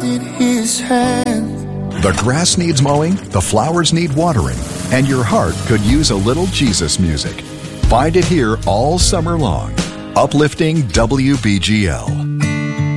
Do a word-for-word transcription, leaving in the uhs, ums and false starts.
in his hand. The grass needs mowing, the flowers need watering, and your heart could use a little Jesus music. Find it here all summer long. Uplifting W B G L.